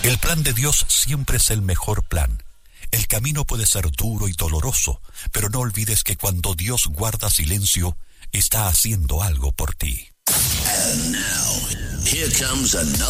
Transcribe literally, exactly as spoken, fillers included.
El plan de Dios siempre es el mejor plan. El camino puede ser duro y doloroso, pero no olvides que cuando Dios guarda silencio, está haciendo algo por ti. And now, here comes another